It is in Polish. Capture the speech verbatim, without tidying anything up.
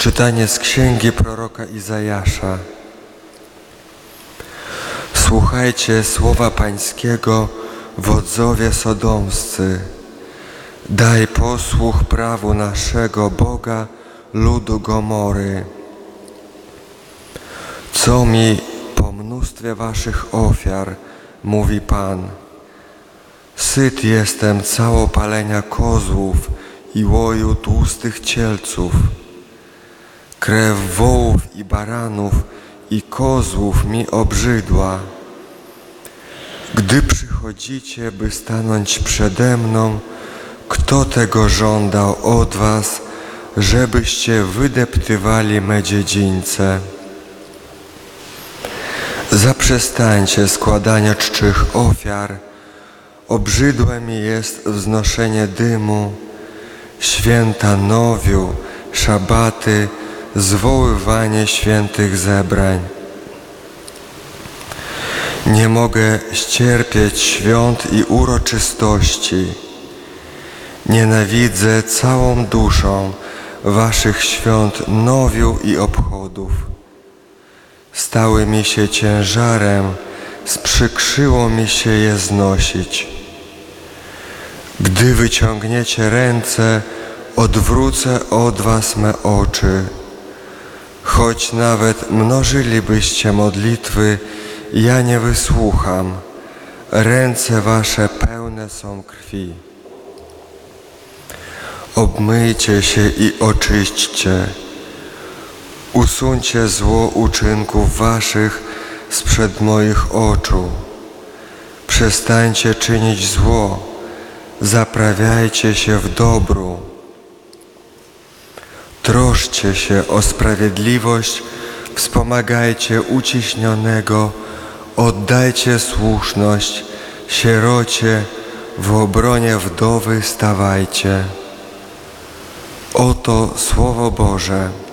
Czytanie z księgi proroka Izajasza. Słuchajcie słowa Pańskiego, wodzowie sodomscy. Daj posłuch prawu naszego Boga, ludu Gomory. Co mi po mnóstwie waszych ofiar, mówi Pan. Syt jestem całopalenia kozłów i łoju tłustych cielców. Krew wołów i baranów i kozłów mi obrzydła. Gdy przychodzicie, by stanąć przede mną, kto tego żądał od was, żebyście wydeptywali me dziedzińce? Zaprzestańcie składania czczych ofiar, obrzydłe mi jest wznoszenie dymu, święta nowiu, szabaty, zwoływanie świętych zebrań. Nie mogę ścierpieć świąt i uroczystości. Nienawidzę całą duszą waszych świąt nowiu i obchodów. Stały mi się ciężarem, sprzykrzyło mi się je znosić. Gdy wyciągniecie ręce, odwrócę od was me oczy. Choć nawet mnożylibyście modlitwy, ja nie wysłucham. Ręce wasze pełne są krwi. Obmyjcie się i oczyśćcie. Usuńcie zło uczynków waszych sprzed moich oczu. Przestańcie czynić zło, zaprawiajcie się w dobru. Troszcie się o sprawiedliwość, wspomagajcie uciśnionego, oddajcie słuszność, sierocie, w obronie wdowy stawajcie. Oto Słowo Boże.